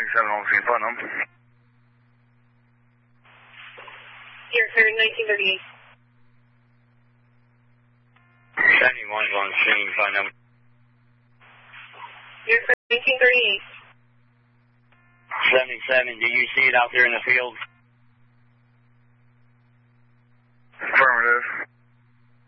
on scene, Putnam. Here, sir, 1938. 71's on scene, Putnam. Here, sir, 1938. 77, do you see it out there in the field?